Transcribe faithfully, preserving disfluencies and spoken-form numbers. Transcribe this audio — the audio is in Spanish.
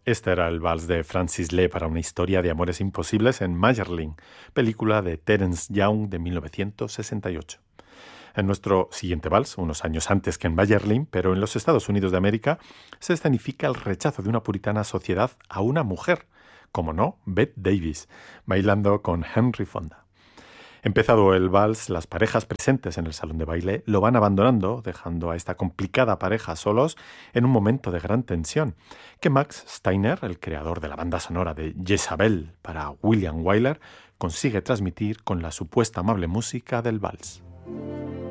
Este era el vals de Francis Lee para una historia de amores imposibles en Mayerling, película de Terence Young de mil novecientos sesenta y ocho. En nuestro siguiente vals, unos años antes que en Mayerling, pero en los Estados Unidos de América, se escenifica el rechazo de una puritana sociedad a una mujer, como no, Bette Davis, bailando con Henry Fonda. Empezado el vals, las parejas presentes en el salón de baile lo van abandonando, dejando a esta complicada pareja solos en un momento de gran tensión, que Max Steiner, el creador de la banda sonora de Jezabel para William Wyler, consigue transmitir con la supuesta amable música del vals.